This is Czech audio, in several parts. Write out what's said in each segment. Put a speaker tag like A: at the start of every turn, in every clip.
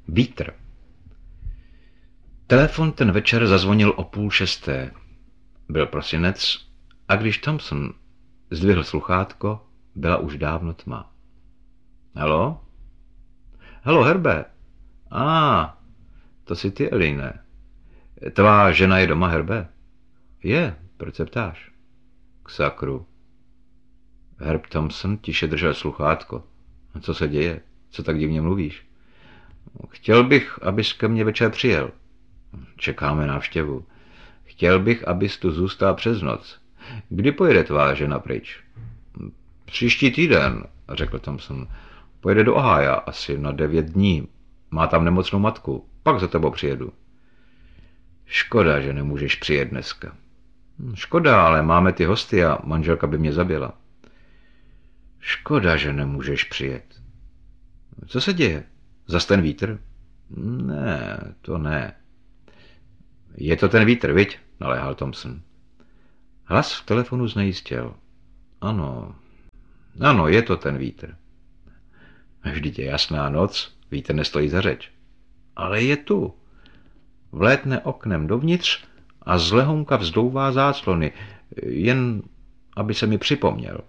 A: Vítr. Telefon ten večer zazvonil o 5:30. Byl prosinec a když Thompson zdvihl sluchátko, byla už dávno tma. Halo? Halo, Herbe. To jsi ty, Eline. Tvá žena je doma, Herbe? Je, proč se ptáš? K sakru. Herb Thompson tiše držel sluchátko. Co se děje? Co tak divně mluvíš? Chtěl bych, abys ke mně večer přijel. Čekáme návštěvu. Chtěl bych, abys tu zůstal přes noc. Kdy pojede tvá žena pryč? Příští týden, řekl Thompson. Pojede do Ohája asi na 9 dní. Má tam nemocnou matku. Pak za tebou přijedu. Škoda, že nemůžeš přijet dneska. Škoda, ale máme ty hosty a manželka by mě zabila. Škoda, že nemůžeš přijet. Co se děje? Zas ten vítr? Ne, to ne. Je to ten vítr, viď? Naléhal Thompson. Hlas v telefonu znejistěl. Ano, je to ten vítr. Vždyť je jasná noc, vítr nestojí za řeč. Ale je tu. Vlétne oknem dovnitř a z lehonka vzdouvá záclony, jen aby se mi připomněl.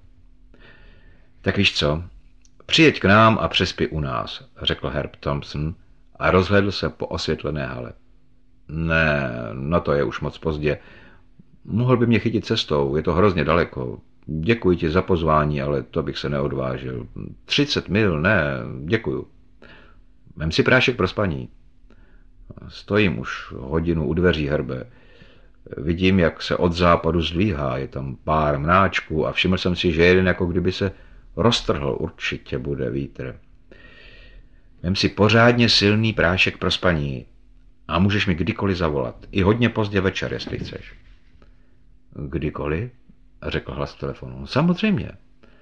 A: Tak víš co, přijeď k nám a přespí u nás, řekl Herb Thompson a rozhlédl se po osvětlené hale. Ne, na to je už moc pozdě. Mohl by mě chytit cestou, je to hrozně daleko. Děkuji ti za pozvání, ale to bych se neodvážil. 30 mil, ne, děkuju. Vem si prášek pro spaní. Stojím už hodinu u dveří, Herbe. Vidím, jak se od západu zdvíhá, je tam pár mráčků a všiml jsem si, že jeden jako kdyby se roztrhl, určitě bude vítr. Vem si pořádně silný prášek pro spaní a můžeš mi kdykoliv zavolat. I hodně pozdě večer, jestli chceš. Kdykoliv? Řekl hlas v telefonu. Samozřejmě.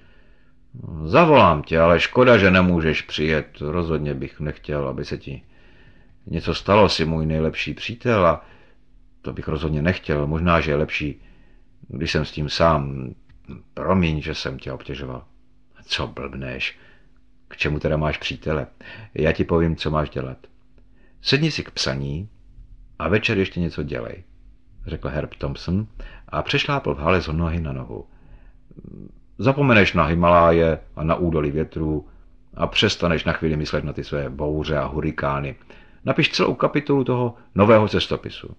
A: Zavolám tě, ale škoda, že nemůžeš přijet. Rozhodně bych nechtěl, aby se ti něco stalo, si můj nejlepší přítel a to bych rozhodně nechtěl. Možná, že je lepší, když jsem s tím sám. Promiň, že jsem tě obtěžoval. Co blbneš? K čemu teda máš přítele? Já ti povím, co máš dělat. Sedni si k psaní a večer ještě něco dělej, řekl Herb Thompson a přešlápl v hale z nohy na nohu. Zapomeneš na Himaláje a na údolí větru a přestaneš na chvíli myslet na ty své bouře a hurikány. Napiš celou kapitolu toho nového cestopisu.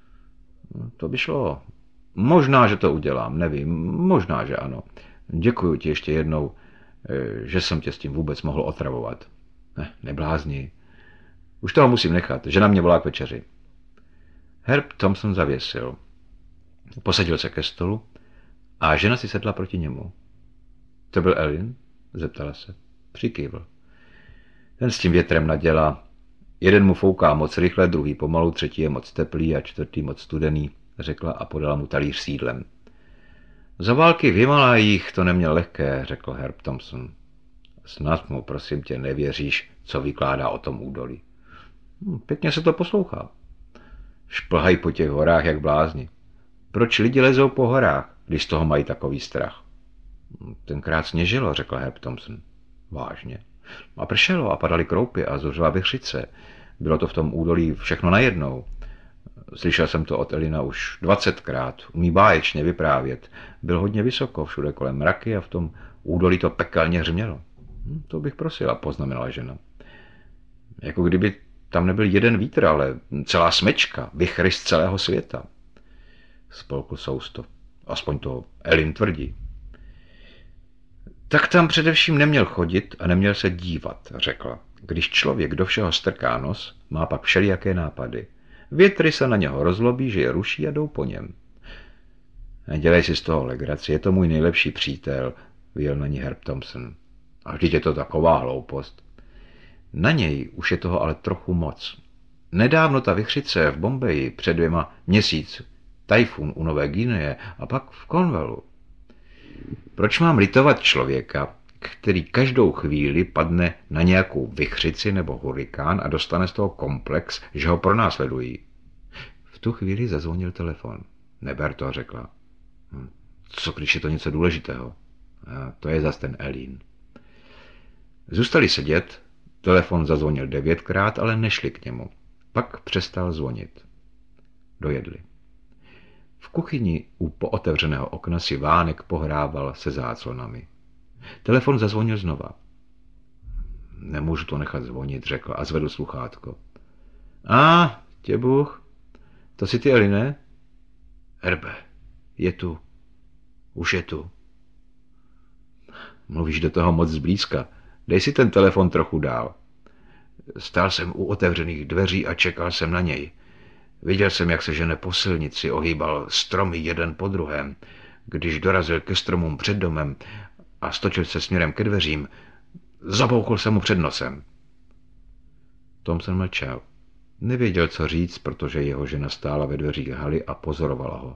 A: To by šlo. Možná, že to udělám, nevím, možná, že ano. Děkuju ti ještě jednou, že jsem tě s tím vůbec mohl otravovat. Neblázni. Už toho musím nechat, žena mě volá k večeři. Herb Thompson zavěsil. Posadil se ke stolu a žena si sedla proti němu. To byl Elin? Zeptala se. Přikývl. Ten s tím větrem nadělá. Jeden mu fouká moc rychle, druhý pomalu, třetí je moc teplý a čtvrtý moc studený, řekla a podala mu talíř s jídlem. Za války v Himalajích to neměl lehké, řekl Herb Thompson. Snad mu, prosím tě, nevěříš, co vykládá o tom údolí. Pěkně se to poslouchá. Šplhají po těch horách jak blázni. Proč lidi lezou po horách, když z toho mají takový strach? Tenkrát sněžilo, řekl Herb Thompson. Vážně. A pršelo a padaly kroupy a zuřila vichřice. Bylo to v tom údolí všechno najednou. Slyšel jsem to od Elina už 20krát. Umí báječně vyprávět. Byl hodně vysoko, všude kolem mraky a v tom údolí to pekelně hřmělo. To bych prosila, poznamenala žena. Jako kdyby tam nebyl jeden vítr, ale celá smečka, vichry z celého světa. Spolkl sousto. Aspoň to Elin tvrdí. Tak tam především neměl chodit a neměl se dívat, řekla. Když člověk do všeho strká nos, má pak všelijaké nápady. Větry se na něho rozlobí, že je ruší a jdou po něm. Nedělej si z toho legraci, je to můj nejlepší přítel, vyjel na ní Herb Thompson. A vždyť je to taková hloupost. Na něj už je toho ale trochu moc. Nedávno ta vichřice v Bombeji před 2 měsíci, tajfun u Nové Guineje a pak v Cornwallu. Proč mám litovat člověka, který každou chvíli padne na nějakou vichřici nebo hurikán a dostane z toho komplex, že ho pronásledují? V tu chvíli zazvonil telefon. Neber to, řekla. Co když je to něco důležitého? A to je zas ten Elin. Zůstali sedět, Telefon zazvonil 9krát, ale nešli k němu. Pak přestal zvonit. Dojedli. V kuchyni u pootevřeného okna si Vánek pohrával se záclonami. Telefon zazvonil znova. Nemůžu to nechat zvonit, řekl a zvedl sluchátko. Tě Bůh, to jsi ty, Eline? Herbe, je tu. Už je tu. Mluvíš do toho moc zblízka. Dej si ten telefon trochu dál. Stál jsem u otevřených dveří a čekal jsem na něj. Viděl jsem, jak se žene po silnici, ohýbal stromy jeden po druhém. Když dorazil ke stromům před domem a stočil se směrem ke dveřím, zabouchl jsem mu před nosem. Thomson mlčel. Nevěděl, co říct, protože jeho žena stála ve dveřích haly a pozorovala ho.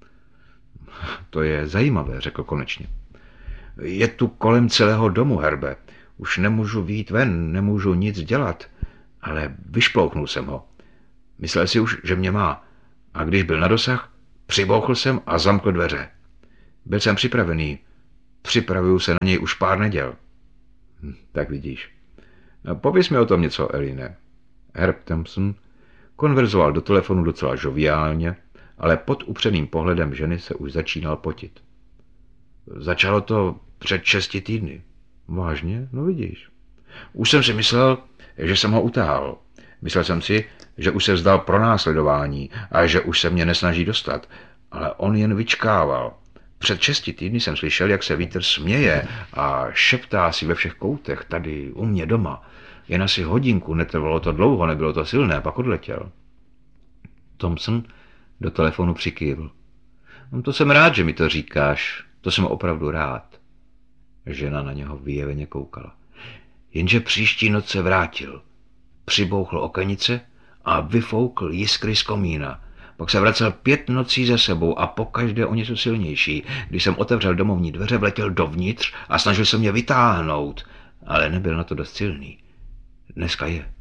A: To je zajímavé, řekl konečně. Je tu kolem celého domu, Herbe. Už nemůžu vyjít ven, nemůžu nic dělat, ale vyšplouchnul jsem ho. Myslel si už, že mě má. A když byl na dosah, přibouchl jsem a zamkl dveře. Byl jsem připravený. Připravuju se na něj už pár neděl. Tak vidíš. Pověz mi o tom něco, Eline. Herb Thompson konverzoval do telefonu docela žoviálně, ale pod upřeným pohledem ženy se už začínal potit. Začalo to před 6 týdny. Vážně? No vidíš. Už jsem si myslel, že jsem ho utáhl. Myslel jsem si, že už se vzdal pronásledování a že už se mě nesnaží dostat, ale on jen vyčkával. Před 6 týdny jsem slyšel, jak se vítr směje a šeptá si ve všech koutech, tady u mě doma. Jen asi hodinku, netrvalo to dlouho, nebylo to silné, pak odletěl. Thomson do telefonu přikývl. No, to jsem rád, že mi to říkáš, to jsem opravdu rád. Žena na něho vyjeveně koukala. Jenže příští noc se vrátil. Přibouchl okenice a vyfoukl jiskry z komína. Pak se vracel 5 nocí za sebou a pokaždé o něco silnější. Když jsem otevřel domovní dveře, vletěl dovnitř a snažil se mě vytáhnout, ale nebyl na to dost silný. Dneska je.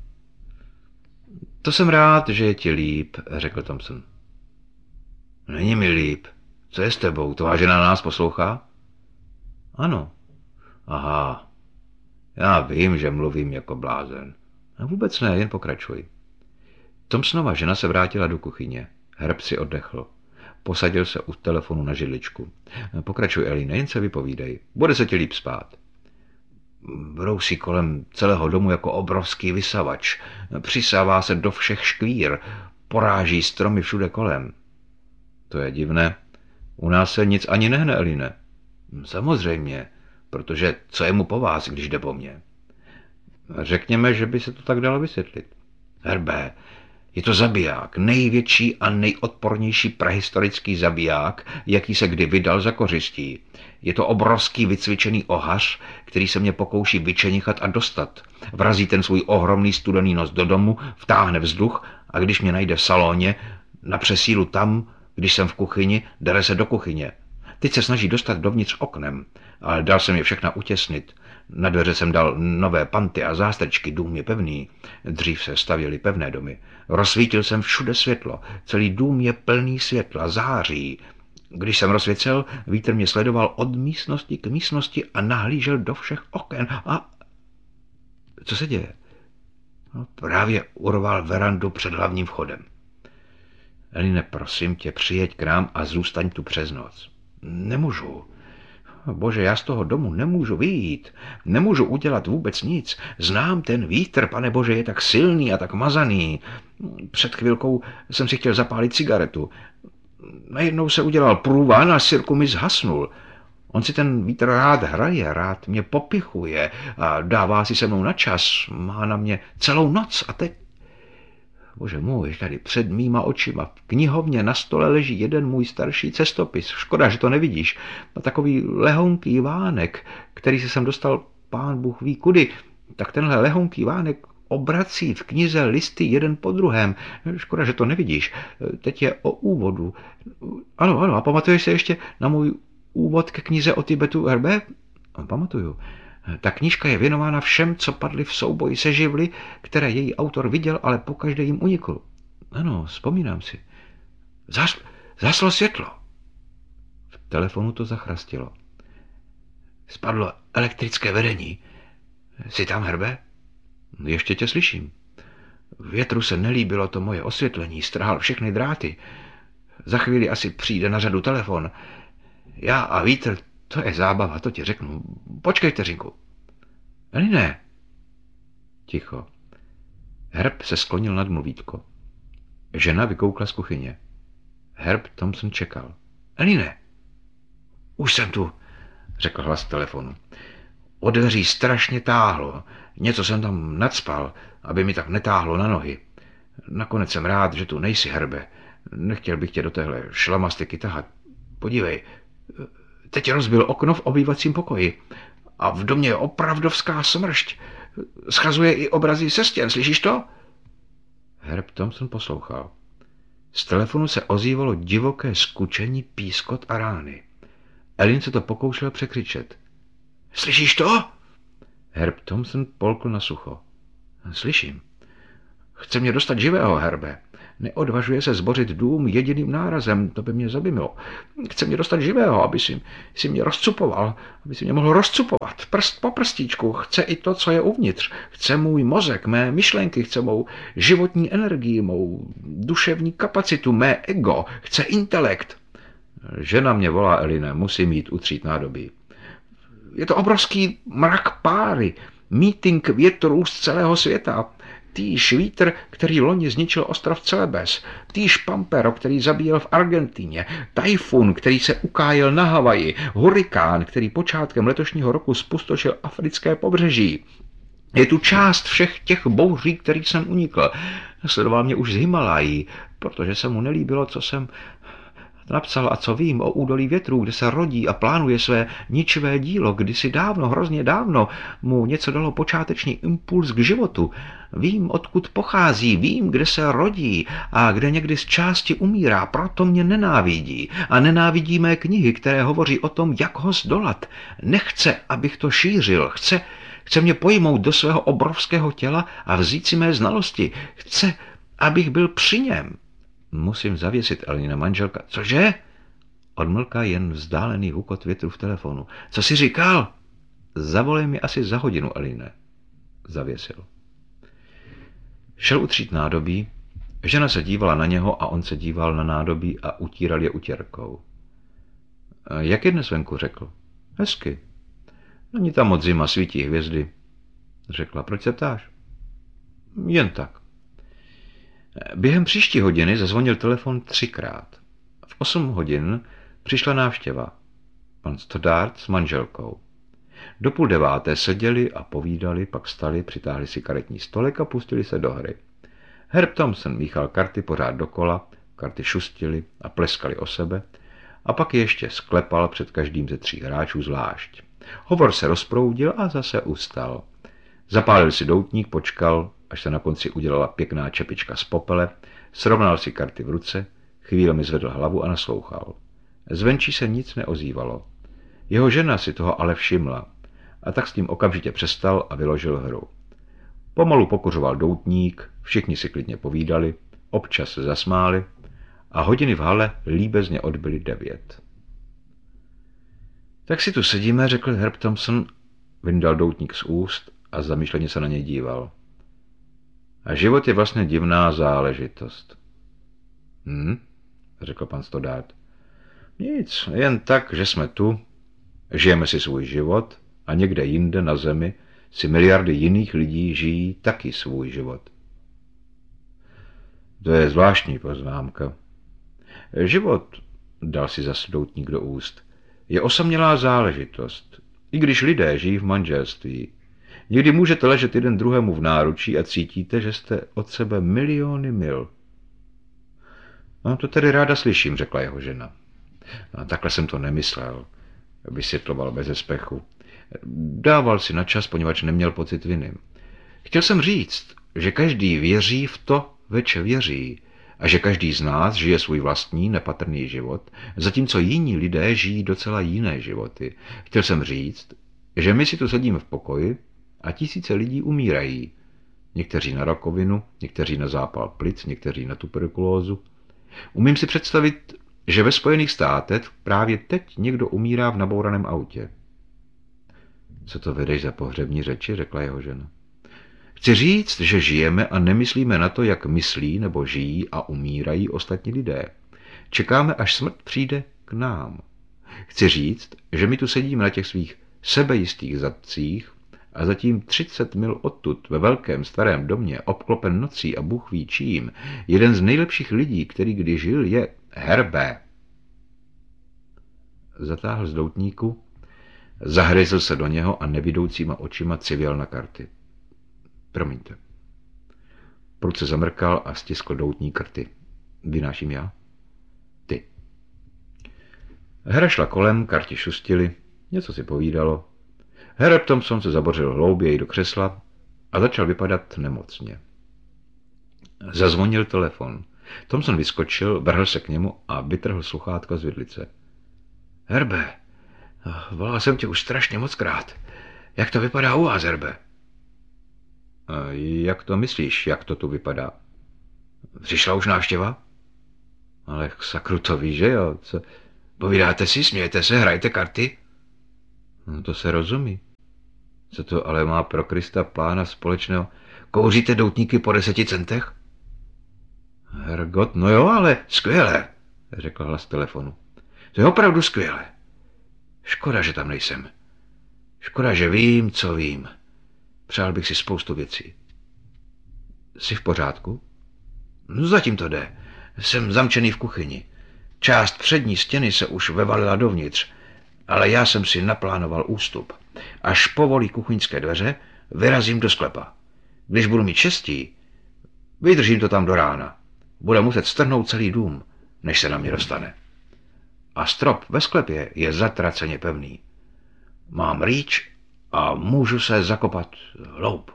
A: To jsem rád, že je ti líp, řekl Thomson. Není mi líp. Co je s tebou? Tvá žena nás poslouchá? Ano. Aha. Já vím, že mluvím jako blázen. A vůbec ne, jen pokračuj. Thomsonova žena se vrátila do kuchyně. Herb si oddechl. Posadil se u telefonu na židličku. Pokračuj, Eline, jen se vypovídej. Bude se ti líp spát. Brousí kolem celého domu jako obrovský vysavač. Přisává se do všech škvír. Poráží stromy všude kolem. To je divné. U nás se nic ani nehne, Eline. Samozřejmě, protože co je mu po vás, když jde po mně? Řekněme, že by se to tak dalo vysvětlit. Herbe, je to zabiják, největší a nejodpornější prehistorický zabiják, jaký se kdy vydal za kořistí. Je to obrovský vycvičený ohař, který se mě pokouší vyčenichat a dostat. Vrazí ten svůj ohromný studený nos do domu, vtáhne vzduch a když mě najde v salóně, napře sílu tam, když jsem v kuchyni, dere se do kuchyně. Teď se snaží dostat dovnitř oknem, ale dal jsem je všechna utěsnit. Na dveře jsem dal nové panty a zástrčky, dům je pevný. Dřív se stavěly pevné domy. Rozsvítil jsem všude světlo. Celý dům je plný světla, září. Když jsem rozsvěcel, vítr mě sledoval od místnosti k místnosti a nahlížel do všech oken. A co se děje? No, právě urval verandu před hlavním vchodem. Eline, prosím tě, přijeď k nám a zůstaň tu přes noc. Nemůžu. Bože, já z toho domu nemůžu vyjít. Nemůžu udělat vůbec nic. Znám ten vítr, pane Bože, je tak silný a tak mazaný. Před chvilkou jsem si chtěl zapálit cigaretu. Najednou se udělal průvan a sirku mi zhasnul. On si ten vítr rád hraje, rád mě popichuje a dává si se mnou na čas. Má na mě celou noc a teď... Bože můj, tady před mýma očima v knihovně na stole leží jeden můj starší cestopis. Škoda, že to nevidíš. A takový lehonký vánek, který se sem dostal pán Bůh ví kudy. Tak tenhle lehonký vánek obrací v knize listy jeden po druhém. Škoda, že to nevidíš. Teď je o úvodu. Ano, a pamatuješ se ještě na můj úvod ke knize o Tibetu, Herbe? Pamatuju. Ta knížka je věnována všem, co padli v souboji se živly, které její autor viděl, ale pokaždé jim unikl. Ano, vzpomínám si. Zaslo světlo. V telefonu to zachrastilo. Spadlo elektrické vedení. Jsi tam, Herbe? Ještě tě slyším. Větru se nelíbilo to moje osvětlení, strhal všechny dráty. Za chvíli asi přijde na řadu telefon. Já a vítr, to je zábava, to ti řeknu. Počkej vteřinku. Eline. Ticho. Herb se sklonil nad mluvítko. Žena vykoukla z kuchyně. Herb Thompson čekal. Eline. Už jsem tu, řekl hlas telefonu. Od dveří strašně táhlo. Něco jsem tam nacpal, aby mi tak netáhlo na nohy. Nakonec jsem rád, že tu nejsi, Herbe. Nechtěl bych tě do téhle šlamastiky tahat. Podívej, teď rozbil okno v obývacím pokoji. A v domě je opravdovská smršť. Schazuje i obrazy se stěn, slyšíš to? Herb Thompson poslouchal. Z telefonu se ozývalo divoké skučení, pískot a rány. Elin se to pokoušel překřičet. Slyšíš to? Herb Thompson polkl na sucho. Slyším. Chce mě dostat živého, Herbe. Neodvažuje se zbořit dům jediným nárazem, to by mě zabimilo. Chce mě dostat živého, aby si mě rozcupoval, aby si mě mohl rozcupovat, prst po prstíčku. Chce i to, co je uvnitř. Chce můj mozek, mé myšlenky, chce mou životní energii, mou duševní kapacitu, mé ego, chce intelekt. Žena mě volá, Eline, musím jít utřít nádobí. Je to obrovský mrak páry, meeting větrů z celého světa. Týž vítr, který loni zničil ostrov Celebes, týž pampero, který zabíjel v Argentíně, tajfun, který se ukájel na Havaji, hurikán, který počátkem letošního roku spustošil africké pobřeží. Je tu část všech těch bouří, kterých jsem unikl. Sledoval mě už z Himalají, protože se mu nelíbilo, co jsem napsal a co vím o údolí větrů, kde se rodí a plánuje své ničivé dílo. Kdysi dávno, hrozně dávno, mu něco dalo počáteční impuls k životu. Vím, odkud pochází, vím, kde se rodí a kde někdy z části umírá, proto mě nenávidí. A nenávidí mé knihy, které hovoří o tom, jak ho zdolat. Nechce, abych to šířil, chce mě pojmout do svého obrovského těla a vzít si mé znalosti. Chce, abych byl při něm. Musím zavěsit, Elina manželka. Cože? Odmlká jen vzdálený hukot větru v telefonu. Co jsi říkal? Zavolej mi asi za hodinu, Eline. Zavěsil. Šel utřít nádobí. Žena se dívala na něho a on se díval na nádobí a utíral je utěrkou. Jak je dnes venku, řekl. Hezky. Není tam moc zima, svítí hvězdy. Řekla, proč se ptáš? Jen tak. Během příští hodiny zazvonil telefon 3krát. V 8 hodin přišla návštěva. Pan Stoddard s manželkou. Do 8:30 seděli a povídali, pak vstali, přitáhli si karetní stolek a pustili se do hry. Herb Thompson míchal karty pořád dokola, karty šustily a pleskali o sebe a pak ještě sklepal před každým ze 3 hráčů zvlášť. Hovor se rozproudil a zase ustal. Zapálil si doutník, počkal, až se na konci udělala pěkná čepička z popele, srovnal si karty v ruce, chvílemi zvedl hlavu a naslouchal. Zvenčí se nic neozývalo. Jeho žena si toho ale všimla a tak s tím okamžitě přestal a vyložil hru. Pomalu pokuřoval doutník, všichni si klidně povídali, občas se zasmáli a hodiny v hale líbezně odbyly 9. Tak si tu sedíme, řekl Herb Thompson, vyndal doutník z úst a zamýšleně se na něj díval. A život je vlastně divná záležitost. Řekl pan Stoddard. Nic, jen tak, že jsme tu, žijeme si svůj život a někde jinde na zemi si miliardy jiných lidí žijí taky svůj život. To je zvláštní poznámka. Život, dal si zase doutník do úst, je osamělá záležitost, i když lidé žijí v manželství. Někdy můžete ležet jeden druhému v náručí a cítíte, že jste od sebe miliony mil. No to tedy ráda slyším, řekla jeho žena. No, takhle jsem to nemyslel, vysvětloval bez espechu. Dával si na čas, poněvadž neměl pocit viny. Chtěl jsem říct, že každý věří v to, več věří, a že každý z nás žije svůj vlastní nepatrný život, zatímco jiní lidé žijí docela jiné životy. Chtěl jsem říct, že my si tu sedíme v pokoji a tisíce lidí umírají. Někteří na rakovinu, někteří na zápal plic, někteří na tuberkulózu. Umím si představit, že ve Spojených státech právě teď někdo umírá v nabouraném autě. Co to vedeš za pohřební řeči, řekla jeho žena. Chci říct, že žijeme a nemyslíme na to, jak myslí nebo žijí a umírají ostatní lidé. Čekáme, až smrt přijde k nám. Chci říct, že my tu sedíme na těch svých sebejistých zadcích a zatím 30 mil odtud ve velkém starém domě, obklopen nocí a Bůh ví čím, jeden z nejlepších lidí, který kdy žil, je Herbe. Zatáhl z doutníku, zahryzl se do něho a nevidoucíma očima civěl na karty. Promiňte. Prudce zamrkal a stiskl doutní karty. Vynáším já? Ty. Hra šla kolem, karty šustily, něco si povídalo. Herb Thompson se zabořil hlouběji do křesla a začal vypadat nemocně. Zazvonil telefon. Thompson vyskočil, vrhl se k němu a vytrhl sluchátko z vidlice. Herbe, volal jsem tě už strašně mockrát. Jak to vypadá u vás, Herbe? Jak to myslíš, jak to tu vypadá? Přišla už návštěva? Ale sakru to víš, že jo? Co? Povídáte si, smějete se, hrajete karty? No to se rozumí. Co to ale má pro Krista pána společného? Kouříte doutníky po 10 centech? Hergot, no jo, ale skvěle, řekl hlas telefonu. To je opravdu skvěle. Škoda, že tam nejsem. Škoda, že vím, co vím. Přál bych si spoustu věcí. Jsi v pořádku? No zatím to jde. Jsem zamčený v kuchyni. Část přední stěny se už vevalila dovnitř, ale já jsem si naplánoval ústup. Až povolí kuchyňské dveře, vyrazím do sklepa. Když budu mít štěstí, vydržím to tam do rána. Bude muset strhnout celý dům, než se na mě dostane. A strop ve sklepě je zatraceně pevný. Mám rýč a můžu se zakopat hloub.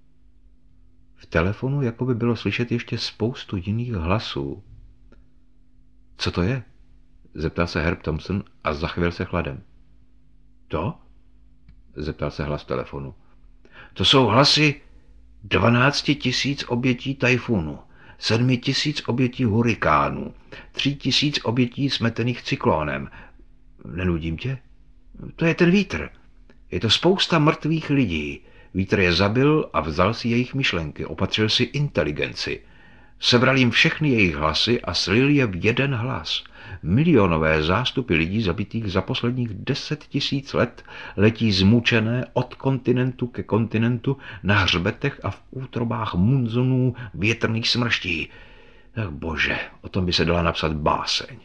A: V telefonu jako by bylo slyšet ještě spoustu jiných hlasů. Co to je? Zeptal se Herb Thompson a zachvěl se chladem. To? Zeptal se hlas telefonu. To jsou hlasy 12 000 obětí tajfunu, 7 000 obětí hurikánů, 3 000 obětí smetených cyklónem. Nenudím tě? To je ten vítr. Je to spousta mrtvých lidí. Vítr je zabil a vzal si jejich myšlenky, opatřil si inteligenci. Sebral jim všechny jejich hlasy a slil je v jeden hlas. Milionové zástupy lidí zabitých za posledních 10 000 let letí zmučené od kontinentu ke kontinentu na hřbetech a v útrobách munzonů větrných smrští. Tak bože, o tom by se dala napsat báseň.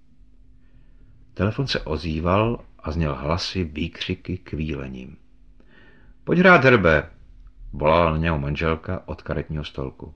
A: Telefon se ozýval a zněl hlasy, výkřiky, kvílením. Pojď hrát, Herbe, volala na něho manželka od karetního stolku.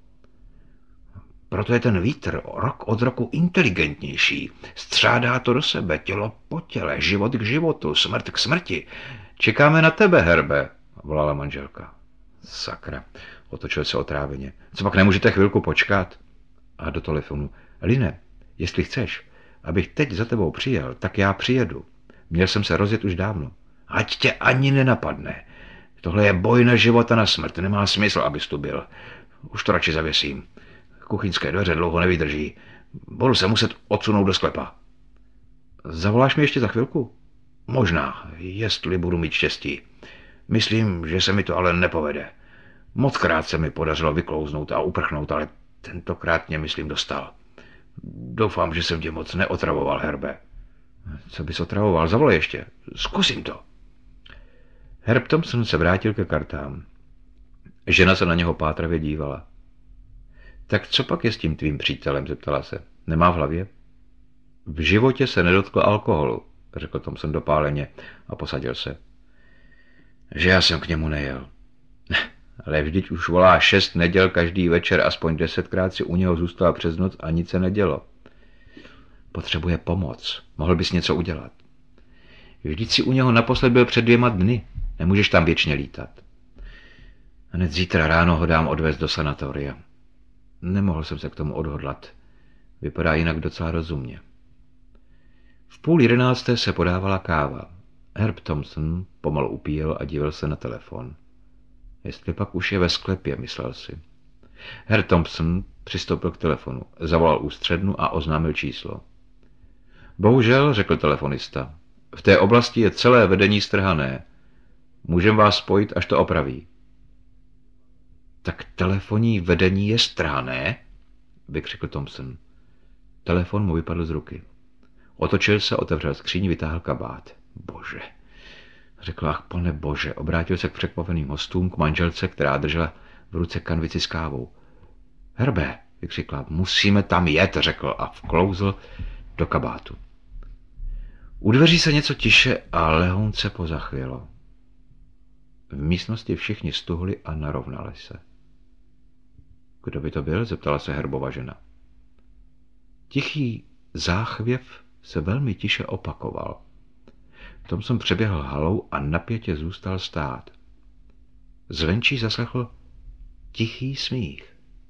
A: Proto je ten vítr rok od roku inteligentnější. Střádá to do sebe, tělo po těle, život k životu, smrt k smrti. Čekáme na tebe, Herbe, volala manželka. Sakra, otočil se otráveně. Co pak nemůžete chvilku počkat? A do telefonu. Line, jestli chceš, abych teď za tebou přijel, tak já přijedu. Měl jsem se rozjet už dávno. Ať tě ani nenapadne. Tohle je boj na život a na smrt. Nemá smysl, abys tu byl. Už to radši zavěsím. Kuchyňské dveře dlouho nevydrží. Budu se muset odsunout do sklepa. Zavoláš mi ještě za chvilku? Možná, jestli budu mít štěstí. Myslím, že se mi to ale nepovede. Mockrát se mi podařilo vyklouznout a uprchnout, ale tentokrát mě, myslím, dostal. Doufám, že jsem tě moc neotravoval, Herbe. Co bys otravoval? Zavolej ještě. Zkusím to. Herb Thompson se vrátil ke kartám. Žena se na něho pátravě dívala. Tak co pak je s tím tvým přítelem, zeptala se. Nemá v hlavě? V životě se nedotkl alkoholu, řekl Thompson dopáleně a posadil se. Že já jsem k němu nejel. Ale vždyť už volá 6 neděl každý večer, aspoň 10krát si u něho zůstal přes noc a nic se nedělo. Potřebuje pomoc. Mohl bys něco udělat. Vždyť si u něho naposled byl před 2 dny. Nemůžeš tam věčně lítat. Hned zítra ráno ho dám odvést do sanatoria. Nemohl jsem se k tomu odhodlat. Vypadá jinak docela rozumně. V 10:30 se podávala káva. Herb Thompson pomalu upíjel a díval se na telefon. Jestli pak už je ve sklepě, myslel si. Herb Thompson přistoupil k telefonu, zavolal ústřednu a oznámil číslo. Bohužel, řekl telefonista, v té oblasti je celé vedení strhané. Můžeme vás spojit, až to opraví. Tak telefonní vedení je strané, vykřikl Thompson. Telefon mu vypadl z ruky. Otočil se, otevřel skříň, vytáhl kabát. Bože, řekl, ach pane bože, obrátil se k překvapeným hostům, k manželce, která držela v ruce kanvici s kávou. Herbe, vykřikla, musíme tam jet, řekl a vklouzl do kabátu. U dveří se něco tiše a lehonce pozachvělo. V místnosti všichni stuhli a narovnali se. Kdo by to byl? Zeptala se Herbova žena. Tichý záchvěv se velmi tiše opakoval. Thompson přeběhl halou a napětě zůstal stát. Zvenčí zaslechl tichý smích.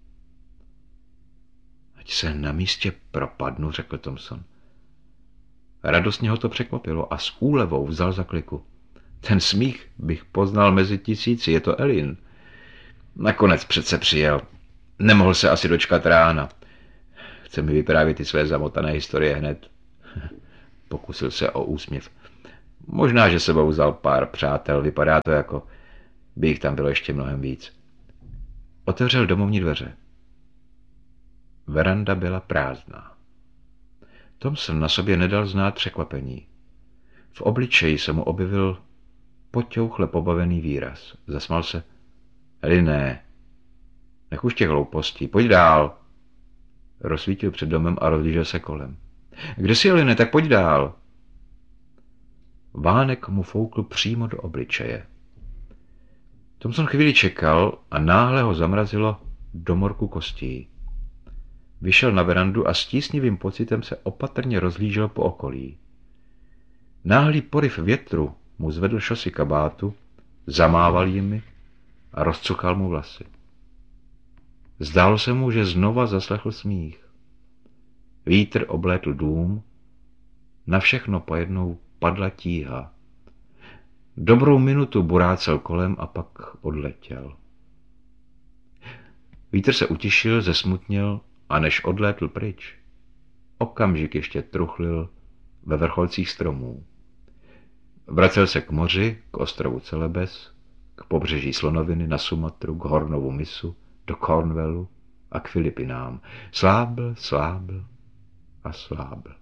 A: Ať se na místě propadnu, řekl Thompson. Radostně ho to překvapilo a s úlevou vzal za kliku. Ten smích bych poznal mezi tisíci, je to Elin. Nakonec přece přijel. Nemohl se asi dočkat rána. Chce mi vyprávět ty své zamotané historie hned. Pokusil se o úsměv. Možná, že sebou vzal pár přátel, vypadá to jako by jich tam bylo ještě mnohem víc. Otevřel domovní dveře. Veranda byla prázdná. Thompson na sobě nedal znát překvapení. V obličeji se mu objevil poťouchle pobavený výraz. Zasmál se. Eliné, nech už těch hloupostí, pojď dál. Rozsvítil před domem a rozlížel se kolem. Kde jsi, Eliné, tak pojď dál. Vánek mu foukl přímo do obličeje. Thompson chvíli čekal a náhle ho zamrazilo do morku kostí. Vyšel na verandu a s tísnivým pocitem se opatrně rozhlížel po okolí. Náhlý poryv větru mu zvedl šosy kabátu, zamával jimi a rozcuchal mu vlasy. Zdálo se mu, že znova zaslechl smích. Vítr oblétl dům, na všechno pojednou padla tíha. Dobrou minutu burácel kolem a pak odletěl. Vítr se utišil, zesmutnil a než odlétl pryč, okamžik ještě truchlil ve vrcholcích stromů. Vracel se k moři, k ostrovu Celebes, k pobřeží Slonoviny na Sumatru, k Hornovu mysu, do Cornwallu a k Filipinám. Slábl, slábl a slábl.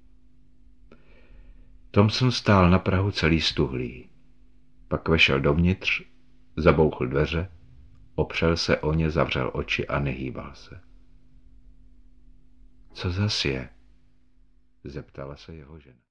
A: Thompson stál na prahu celý stuhlý. Pak vešel dovnitř, zabouchl dveře, opřel se o ně, zavřel oči a nehýbal se. Co zas je? Zeptala se jeho žena.